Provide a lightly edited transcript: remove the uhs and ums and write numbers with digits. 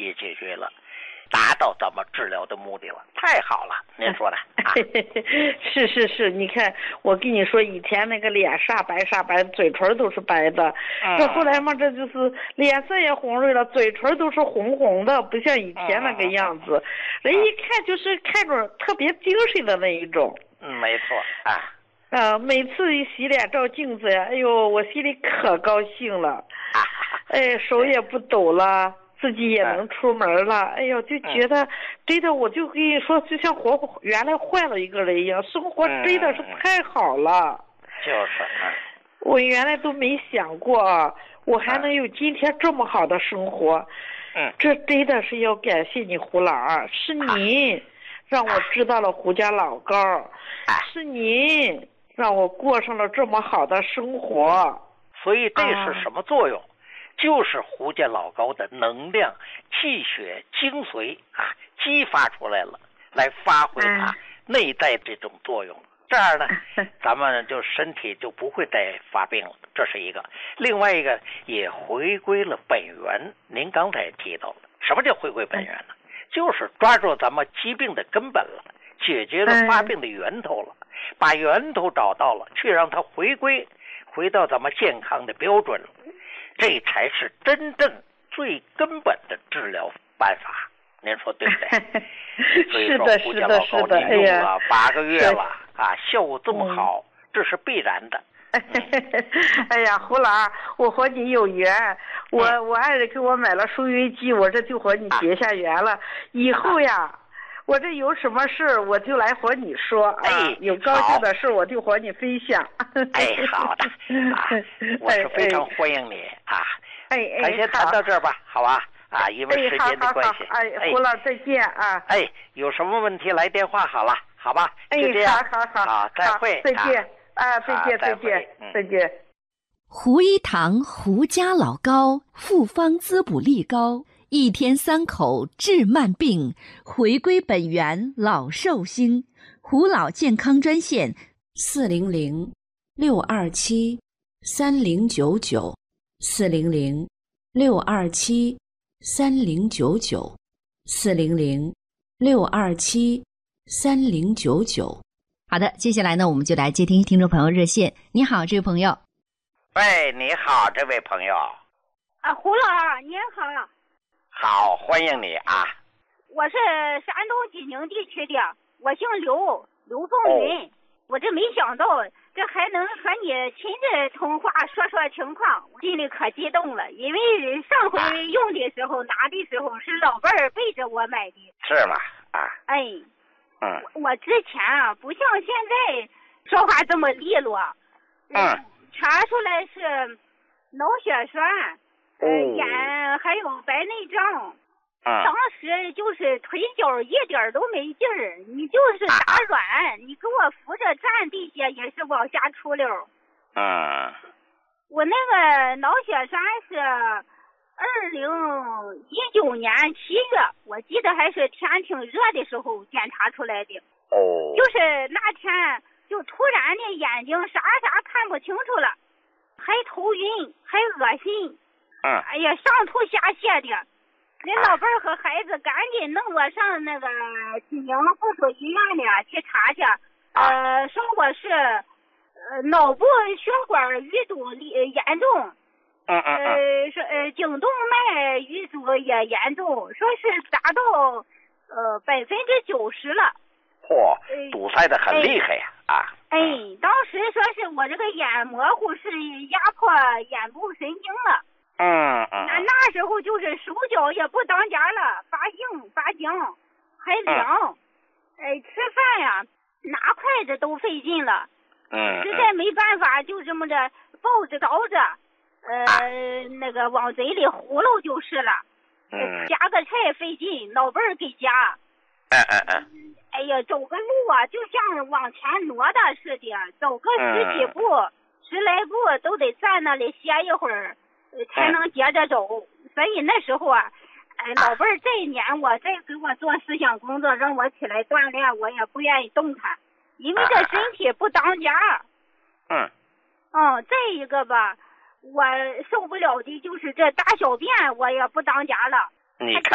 题解决了，达到咱们治疗的目的了，太好了，您说的啊？ 是，你看我跟你说，以前那个脸煞白，嘴唇都是白的，这后来嘛，这就是脸色也红润了，嘴唇都是红的，不像以前那个样子，人一看就是看着特别精神的那一种。 没错啊。 每次一洗脸照镜子呀，哎呦，我心里可高兴了，哎，手也不抖了，自己也能出门了，哎呦，就觉得真的，我就跟你说，就像原来换了一个人一样，生活真的是太好了。 就是我原来都没想过，我还能有今天这么好的生活。这真的是要感谢你胡老二，是您让我知道了胡家老高，是您让我过上了这么好的生活。 所以这是什么作用？就是胡家老高的能量、气血、精髓激发出来了，来发挥它内在这种作用。这样呢，咱们就身体就不会再发病了，这是一个。另外一个也回归了本源。您刚才提到了，什么叫回归本源呢？就是抓住咱们疾病的根本了，解决了发病的源头了，把源头找到了，去让它回到咱们健康的标准了，这才是真正最根本的治疗办法。您说对不对？所以说胡家老高您用了8个月了效果这么好，这是必然的。 哎呀，胡老二，我和你有缘，我爱人给我买了收音机，我这就和你结下缘了。以后呀，我这有什么事我就来和你说有高兴的事我就和你分享。 好的我是非常欢迎你咱先谈到这儿吧，好吧？因为时间的关系。 胡老再见有什么问题来电话好了，好吧？就这样。好，再会。 再见再见。 胡一堂胡家老高复方滋补力高，1天3口治慢病，回归本源老寿星。胡老健康专线 400-627-3099 400-627-3099 400-627-3099。 好的，接下来呢，我们就来接听听众朋友热线。你好，这位朋友。 喂，你好，这位朋友。 胡老二，您好。 好，欢迎你我是山东济宁地区的，我姓刘凤云。我这没想到，这还能和你亲自通话说情况，我心里可激动了。因为上回用的时候拿的时候是老伴儿背着我买的。 是吗？ 我之前不像现在说话这么利落。查出来是脑血栓，眼还有白内障。当时就是腿脚一点都没劲儿，你就是打软，你给我扶着站地下也是往下出溜。我那个脑血栓是2019年7月，我记得还是天挺热的时候检查出来的。就是那天就突然的眼睛啥看不清楚了，还头晕，还恶心。哎呀，上吐下泻的。那老伴儿和孩子赶紧弄我上那个济宁附属医院里去查去。说我是脑部血管淤堵严重。说颈动脉淤阻也严重，说是达到90%了。 堵塞的很厉害呀！ 当时说是我这个眼模糊是压迫眼部神经了。那时候就是手脚也不当家了，发硬发僵，还凉。吃饭呀拿筷子都费劲了。实在没办法，就这么着抱着倒着。那个往嘴里葫芦就是了。夹个菜费劲，老伴儿给夹。哎呀，走个路就像往前挪的似的，走个10几步10来步都得站那里歇一会儿，才能接着走。所以那时候老伴儿这一年我再给我做思想工作，让我起来锻炼，我也不愿意动弹，因为这身体不当家。再一个吧，我受不了的就是这大小便我也不当家了。 你看